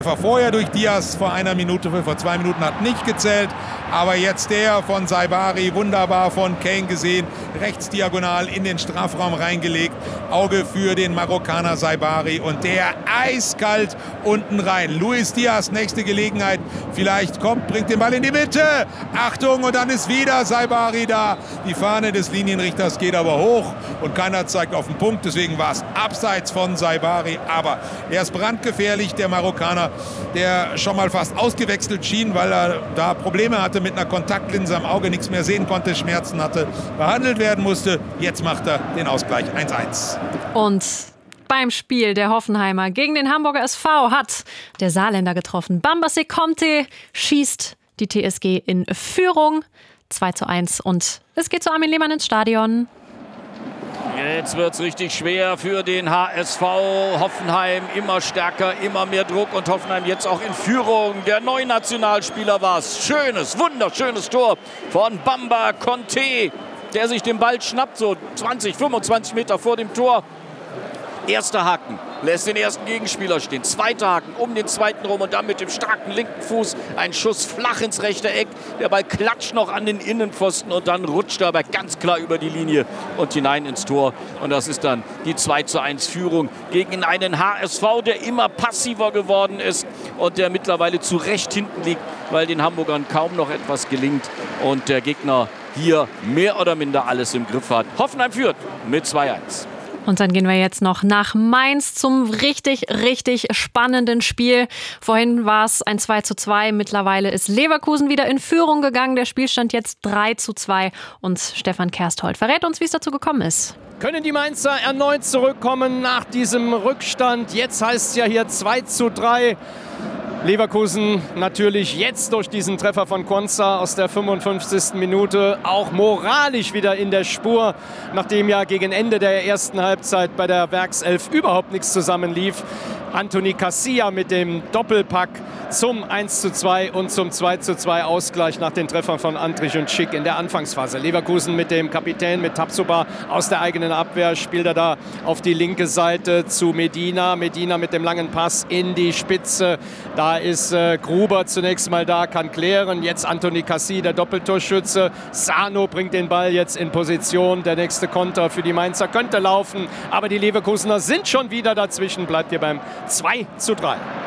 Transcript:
Vorher durch Diaz vor 2 Minuten hat nicht gezählt, aber jetzt der von Saibari, wunderbar von Kane gesehen, rechts diagonal in den Strafraum reingelegt, Auge für den Marokkaner Saibari und der eiskalt unten rein. Luis Diaz, nächste Gelegenheit, vielleicht bringt den Ball in die Mitte, Achtung, und dann ist wieder Saibari da. Die Fahne des Linienrichters geht aber hoch und keiner zeigt auf den Punkt, deswegen war es abseits von Saibari, aber er ist brandgefährlich, der Marokkaner, der schon mal fast ausgewechselt schien, weil er da Probleme hatte mit einer Kontaktlinse am Auge, nichts mehr sehen konnte, Schmerzen hatte, behandelt werden musste. Jetzt macht er den Ausgleich 1:1. Und beim Spiel der Hoffenheimer gegen den Hamburger SV hat der Saarländer getroffen. Bamba Seconte schießt die TSG in Führung 2:1 und es geht zu Armin Lehmann ins Stadion. Jetzt wird es richtig schwer für den HSV. Hoffenheim immer stärker, immer mehr Druck und Hoffenheim jetzt auch in Führung. Der neue Nationalspieler war es. Schönes, wunderschönes Tor von Bamba Conte, der sich den Ball schnappt, so 20, 25 Meter vor dem Tor. Erster Haken, lässt den ersten Gegenspieler stehen. Zweiter Haken, um den zweiten rum und dann mit dem starken linken Fuß ein Schuss flach ins rechte Eck. Der Ball klatscht noch an den Innenpfosten und dann rutscht er aber ganz klar über die Linie und hinein ins Tor. Und das ist dann die 2:1 Führung gegen einen HSV, der immer passiver geworden ist und der mittlerweile zu Recht hinten liegt, weil den Hamburgern kaum noch etwas gelingt und der Gegner hier mehr oder minder alles im Griff hat. Hoffenheim führt mit 2:1. Und dann gehen wir jetzt noch nach Mainz zum richtig spannenden Spiel. Vorhin war es ein 2:2. Mittlerweile ist Leverkusen wieder in Führung gegangen. Der Spielstand jetzt 3:2. Und Stefan Kersthold verrät uns, wie es dazu gekommen ist. Können die Mainzer erneut zurückkommen nach diesem Rückstand? Jetzt heißt es ja hier 2:3. Leverkusen natürlich jetzt durch diesen Treffer von Konsa aus der 55. Minute auch moralisch wieder in der Spur, nachdem ja gegen Ende der ersten Halbzeit bei der Werkself überhaupt nichts zusammenlief. Anthony Casilla mit dem Doppelpack zum 1:2 und zum 2:2 Ausgleich nach den Treffern von Andrich und Schick in der Anfangsphase. Leverkusen mit dem Kapitän, mit Tapsoba aus der eigenen Abwehr, spielt er da auf die linke Seite zu Medina. Medina mit dem langen Pass in die Spitze. Da ist Gruber zunächst mal da, kann klären. Jetzt Anthony Casilla, der Doppeltorschütze. Sano bringt den Ball jetzt in Position. Der nächste Konter für die Mainzer könnte laufen, aber die Leverkusener sind schon wieder dazwischen. Bleibt hier beim 2:3.